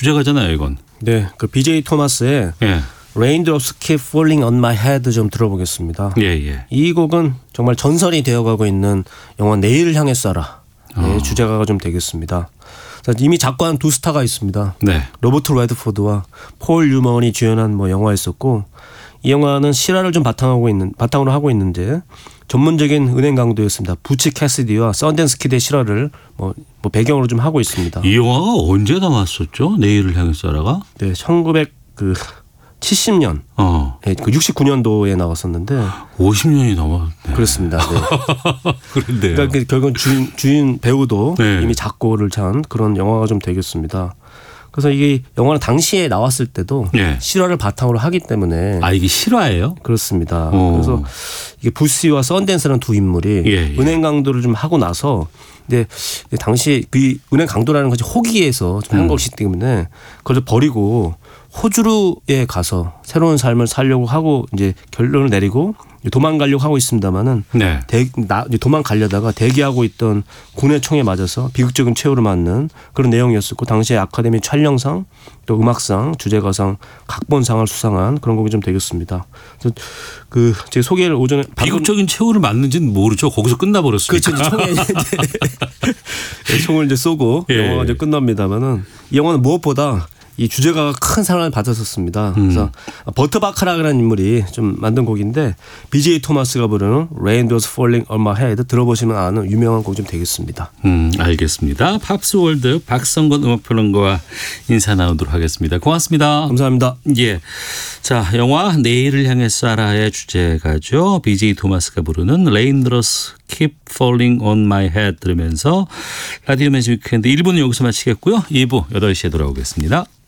주제가잖아요, 이건. 네, 그 BJ 토마스의 예. Raindrops Keep Falling on My Head 좀 들어보겠습니다. 예, 예. 이 곡은 정말 전설이 되어가고 있는 영화 내일을 향해 쏴라 주제가가 좀 되겠습니다. 이미 작고한 두 스타가 있습니다. 네. 로버트 레드포드와 폴 뉴먼이 주연한 영화였었고 이 영화는 실화를 좀 바탕으로 하고 있는데 전문적인 은행 강도였습니다. 부치 캐시디와 썬댄스 키드의 실화를 배경으로 좀 하고 있습니다. 이 영화가 언제 나왔었죠? 내일을 향해 쏴라가? 네, 1970년, 네, 69년도에 나왔었는데 50년이 넘었네. 그렇습니다. 네. 그런데요. 그러니까 결국은 주인 배우도 네. 이미 작고를 찬 그런 영화가 좀 되겠습니다. 그래서 이게 영화는 당시에 나왔을 때도 네. 실화를 바탕으로 하기 때문에 이게 실화예요? 그렇습니다. 오. 그래서 이게 부시와 썬댄스라는 두 인물이 예. 은행 강도를 좀 하고 나서 근데 당시 그 은행 강도라는 것이 호기에서 좀 한 것이기 때문에 그걸 버리고 호주에 가서 새로운 삶을 살려고 하고 이제 결론을 내리고 도망가려고 하고 있습니다만은 네. 도망가려다가 대기하고 있던 군의 총에 맞아서 비극적인 최후를 맞는 그런 내용이었었고 당시에 아카데미 촬영상 또 음악상 주제가상 각본상을 수상한 그런 곡이 좀 되겠습니다. 그래서 제 소개를 오전에 비극적인 최후를 맞는지는 모르죠. 거기서 끝나버렸으니까. 그렇죠. 총을 이제 쏘고 예. 영화가 이제 끝납니다만은 이 영화는 무엇보다 이 주제가가 큰 사랑을 받았었습니다. 그래서 버트 바카라라는 인물이 좀 만든 곡인데 BJ 토마스가 부르는 Raindrops Falling on My Head 들어보시면 아는 유명한 곡 좀 되겠습니다. 알겠습니다. 팝스월드 박성건 음악평론가와 인사 나누도록 하겠습니다. 고맙습니다. 감사합니다. 예, 자 영화 내일을 향해 쏴라의 주제가죠. BJ 토마스가 부르는 Raindrops Keep Falling on My Head 들으면서 라디오 매직 위크엔드 1부는 여기서 마치겠고요. 2부 8시에 돌아오겠습니다.